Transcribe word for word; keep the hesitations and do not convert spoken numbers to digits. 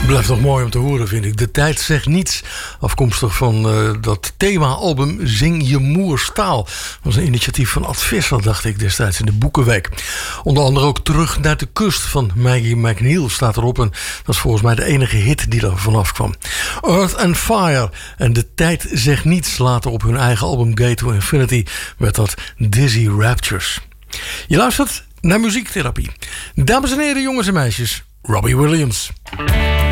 Blijft nog mooi om te horen, vind ik. De tijd zegt niets. Afkomstig van uh, dat thema-album Zing je moers taal. Dat was een initiatief van Ad Visser, dacht ik destijds in de Boekenweek. Onder andere ook Terug naar de kust van Maggie McNeil staat erop. En dat is volgens mij de enige hit die er vanaf kwam. Earth and Fire en De tijd zegt niets. Later op hun eigen album Gate to Infinity werd dat Dizzy Raptures. Je luistert naar Muziektherapie. Dames en heren, jongens en meisjes, Robbie Williams.